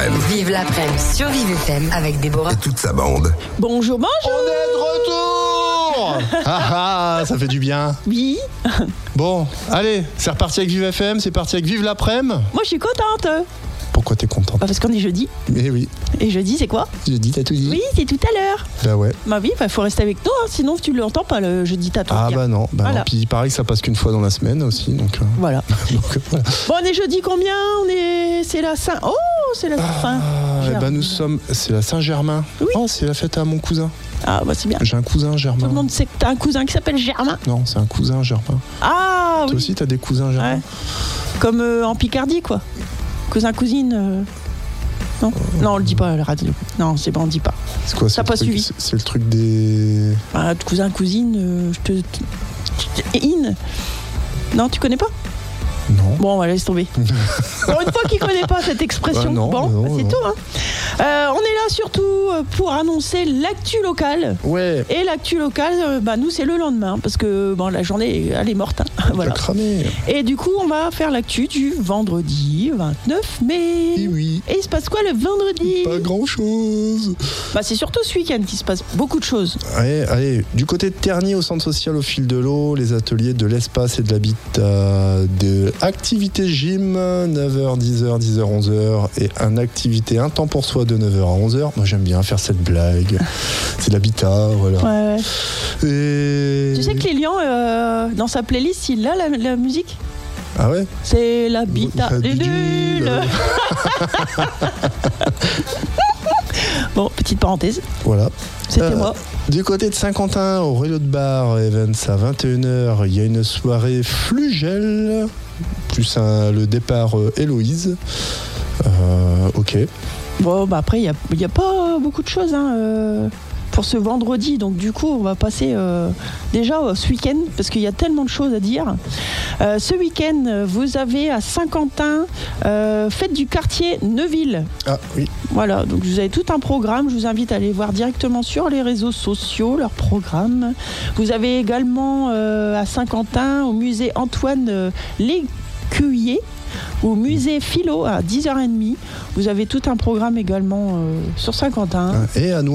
Vive l'après-midi sur Vive FM avec Déborah. Et toute sa bande. Bonjour. On est de retour. Ah, ça fait du bien. Oui. Bon, allez, c'est reparti avec Vive FM, c'est parti avec Vive l'après-midi. Moi, je suis contente. Pourquoi t'es contente? Parce qu'on est jeudi. Eh oui. Et jeudi, c'est quoi? Jeudi, t'as tout dit? Oui, c'est tout à l'heure. Bah ouais. Bah oui, faut rester avec toi, hein, sinon tu l'entends pas le jeudi, t'as tout. Ah bah non, Voilà. non. Puis il paraît que ça passe qu'une fois dans la semaine aussi, donc. Voilà. Voilà. Bon, on est jeudi combien? C'est la Saint. Oh, c'est la Saint. Eh ben nous sommes, c'est la Saint-Germain. Oui. Oh, c'est la fête à mon cousin. Ah bah c'est bien. J'ai un cousin Germain. Tout le monde sait que t'as un cousin qui s'appelle Germain. Non, c'est un cousin Germain. Ah Toi oui. aussi, t'as des cousins Germain. Ouais. Comme en Picardie, quoi. Cousin, cousine. Non, non, on le dit pas à la radio. Non, c'est bon, on le dit pas. C'est quoi? T'as pas suivi. C'est le truc des. Bah, cousin, cousine, In. Non, tu connais pas? Non. Bon, on va laisser tomber. Pour une fois qu'il connaît pas cette expression, Non, bon, non, bah, c'est non. tout. Hein. On est là surtout pour annoncer l'actu locale. Ouais. Et l'actu locale, bah, nous, c'est le lendemain, parce que bon, la journée, elle est morte. Hein. Voilà. T'as cramé. Et du coup, on va faire l'actu du vendredi 29 mai. Eh oui. Et il se passe quoi le vendredi? Pas grand chose. Bah, c'est surtout ce week-end qu'il se passe beaucoup de choses. Allez, du côté de Terny, au centre social au fil de l'eau, les ateliers de l'espace et de l'habitat, de activité gym, 9h, 10h, 10h, 11h, et une activité un temps pour soi de 9h à 11h. Moi, j'aime bien faire cette blague. C'est l'habitat, voilà. Ouais. Et... Tu sais que Lilian, dans sa playlist, il a la musique. Ah ouais? C'est l'habitat des nuls. Bon, petite parenthèse. Voilà. C'était moi. Du côté de Saint-Quentin, au Reload Bar, Events à 21h, il y a une soirée Flugel, plus le départ Héloïse. Ok. Bon, bah après, il n'y a pas beaucoup de choses pour ce vendredi. Donc, du coup, on va passer déjà ce week-end, parce qu'il y a tellement de choses à dire. Ce week-end, vous avez à Saint-Quentin, fête du quartier Neuville. Ah oui. Voilà, donc vous avez tout un programme. Je vous invite à aller voir directement sur les réseaux sociaux leur programme. Vous avez également à Saint-Quentin, au musée Antoine Lécuyer, au musée Philo à 10h30. Vous avez tout un programme également sur Saint-Quentin. Et à nous